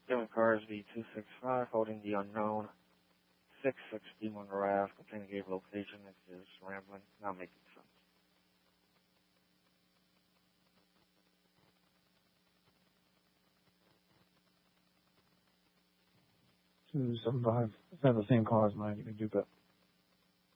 Given cars V265 holding the unknown 6-6 Demon Wrath, containing gate location. This is rambling, not making sense. 275. Is that the same car as mine? You can do that.